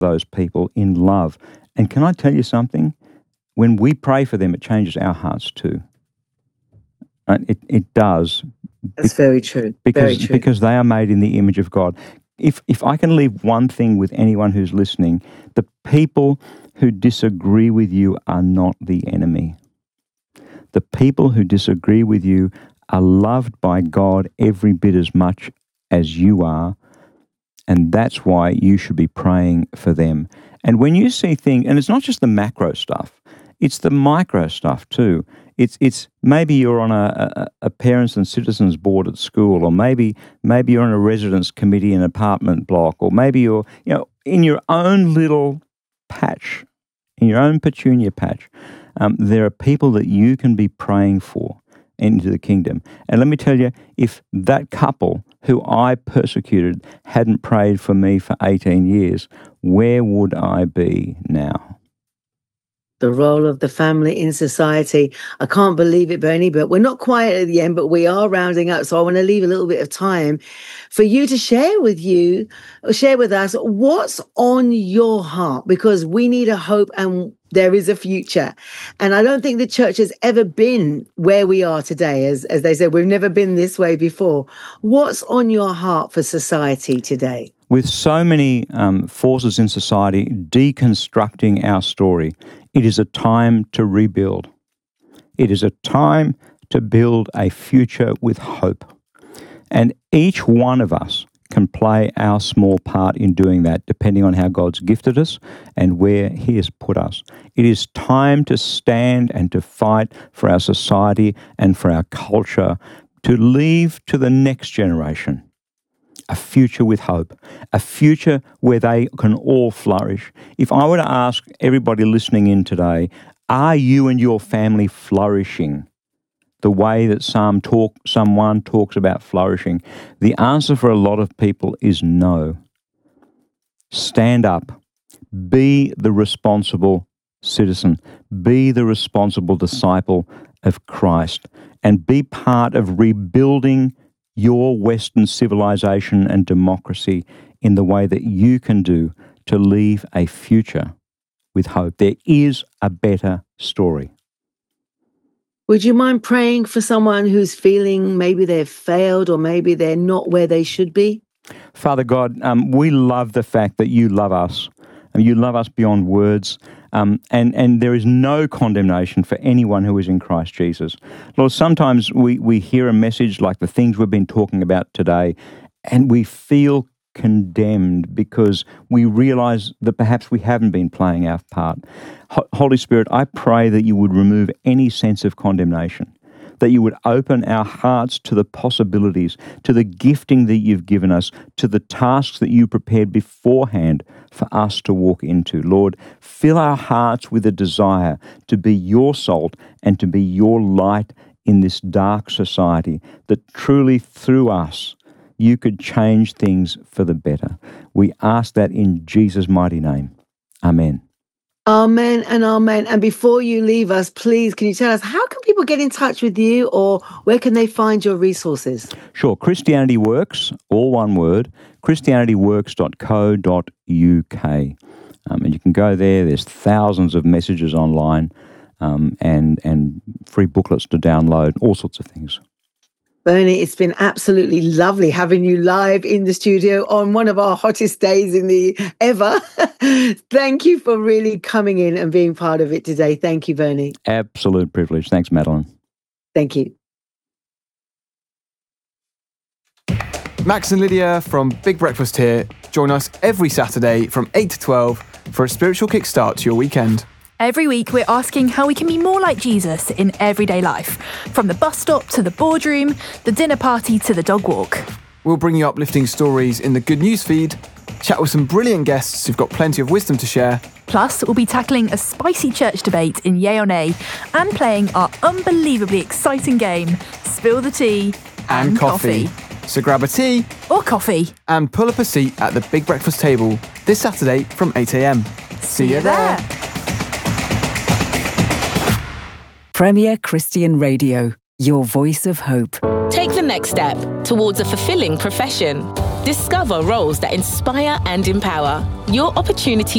those people in love. And can I tell you something? When we pray for them, it changes our hearts too. It does. That's very true. Because they are made in the image of God. If I can leave one thing with anyone who's listening, the people who disagree with you are not the enemy. The people who disagree with you are loved by God every bit as much as you are, and that's why you should be praying for them. And when you see things, and it's not just the macro stuff, it's the micro stuff too. It's maybe you're on a parents and citizens board at school, or maybe you're on a residence committee in an apartment block, or maybe you're in your own little patch, in your own petunia patch. There are people that you can be praying for into the kingdom. And let me tell you, if that couple who I persecuted hadn't prayed for me for 18 years, where would I be now? The role of the family in society. I can't believe it, Bernie, but we're not quite at the end, but we are rounding up. So I want to leave a little bit of time for you to share with us what's on your heart, because we need a hope and there is a future. And I don't think the church has ever been where we are today. As they said, we've never been this way before. What's on your heart for society today? With so many forces in society deconstructing our story, it is a time to rebuild. It is a time to build a future with hope. And each one of us can play our small part in doing that, depending on how God's gifted us and where He has put us. It is time to stand and to fight for our society and for our culture, to leave to the next generation a future with hope, a future where they can all flourish. If I were to ask everybody listening in today, are you and your family flourishing the way that Psalm 1 talks about flourishing? The answer for a lot of people is no. Stand up. Be the responsible citizen. Be the responsible disciple of Christ, and be part of rebuilding your Western civilization and democracy in the way that you can do to leave a future with hope. There is a better story. Would you mind praying for someone who's feeling maybe they've failed or maybe they're not where they should be? Father God, we love the fact that you love us. You love us beyond words. And there is no condemnation for anyone who is in Christ Jesus. Lord, sometimes we hear a message like the things we've been talking about today, and we feel condemned because we realize that perhaps we haven't been playing our part. Holy Spirit, I pray that you would remove any sense of condemnation, that you would open our hearts to the possibilities, to the gifting that you've given us, to the tasks that you prepared beforehand for us to walk into. Lord, fill our hearts with a desire to be your salt and to be your light in this dark society, that truly through us you could change things for the better. We ask that in Jesus' mighty name. Amen. Amen and amen. And before you leave us, please, can you tell us, how can people get in touch with you, or where can they find your resources? Sure. Christianity Works, all one word, christianityworks.co.uk. And you can go there. There's thousands of messages online and free booklets to download, all sorts of things. Bernie, it's been absolutely lovely having you live in the studio on one of our hottest days in the ever. Thank you for really coming in and being part of it today. Thank you, Bernie. Absolute privilege. Thanks, Madeline. Thank you. Max and Lydia from Big Breakfast here. Join us every Saturday from 8 to 12 for a spiritual kickstart to your weekend. Every week, we're asking how we can be more like Jesus in everyday life, from the bus stop to the boardroom, the dinner party to the dog walk. We'll bring you uplifting stories in the Good News feed, chat with some brilliant guests who've got plenty of wisdom to share. Plus, we'll be tackling a spicy church debate in Yay or Nay and playing our unbelievably exciting game, Spill the Tea and Coffee. So grab a tea or coffee and pull up a seat at the Big Breakfast table this Saturday from 8 a.m. See you there. Premier Christian Radio, your voice of hope. Take the next step towards a fulfilling profession. Discover roles that inspire and empower. Your opportunity